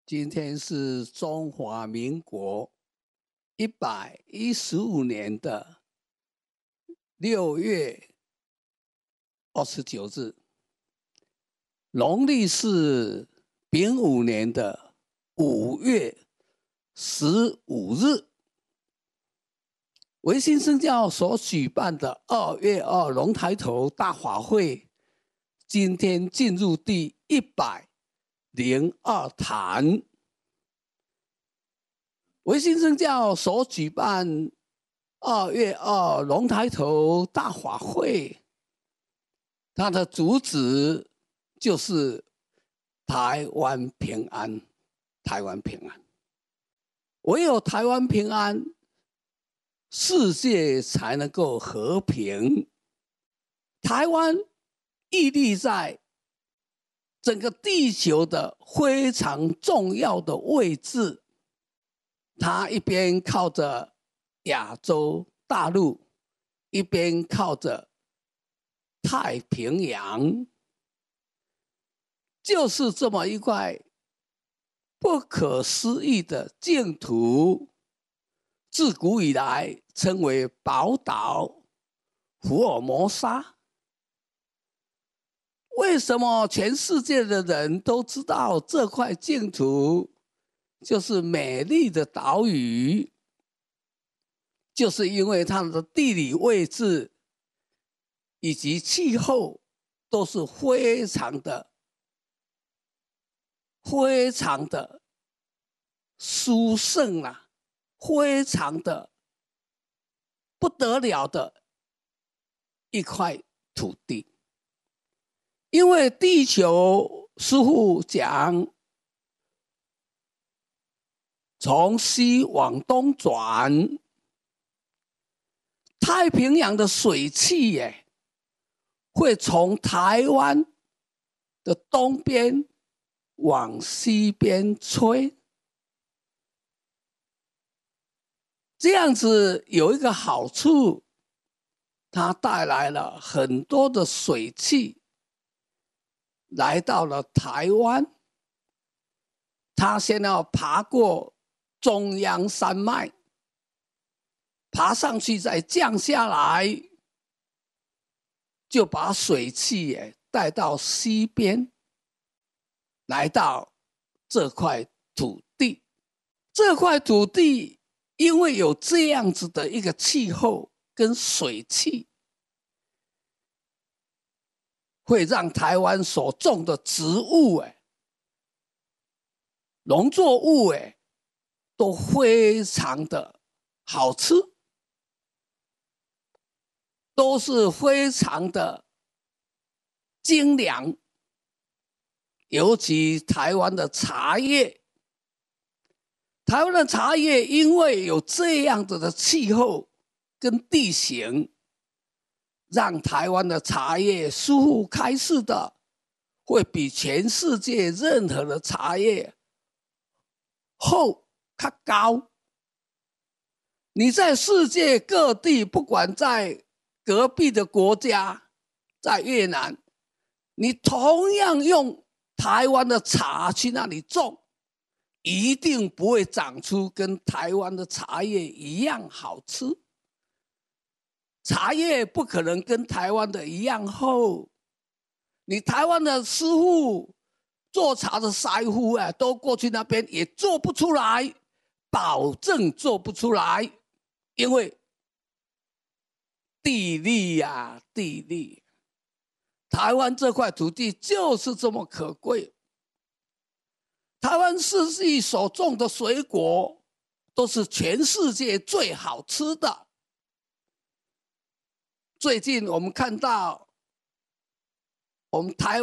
今天是中华民国115年的6月29日，农历是丙午年的5月15日。维新圣教所举办的2月2龙抬头大法会，今天进入第102坛。维新圣教所举办2月2龙抬头大法会，它的主旨就是台湾平安，台湾平安。唯有台湾平安，世界才能够和平。台湾屹立在整个地球的非常重要的位置，它一边靠着亚洲大陆，一边靠着太平洋，就是这么一块不可思议的净土，自古以来称为宝岛福尔摩沙。为什么全世界的人都知道这块净土就是美丽的岛屿？就是因为它的地理位置以及气候都是非常的殊胜啊，非常的不得了的一块土地。因为地球师父讲，从西往东转，太平洋的水汽会从台湾的东边往西边吹。这样子有一个好处，它带来了很多的水汽来到了台湾。它先要爬过中央山脉，爬上去再降下来，就把水汽带到西边，来到这块土地。这块土地因为有这样子的一个气候跟水汽，会让台湾所种的植物农作物都非常的好吃，都是非常的精良。尤其台湾的茶叶，台湾的茶叶因为有这样子的气候跟地形，让台湾的茶叶师父开示的会比全世界任何的茶叶厚较高。你在世界各地，不管在隔壁的国家，在越南，你同样用台湾的茶去那里种，一定不会长出跟台湾的茶叶一样好吃。茶叶不可能跟台湾的一样厚。你台湾的师傅做茶的师傅都过去那边也做不出来，保证做不出来。因为地利啊，地利，台湾这块土地就是这么可贵。台湾四季所种的水果都是全世界最好吃的。最近我们看到我们台湾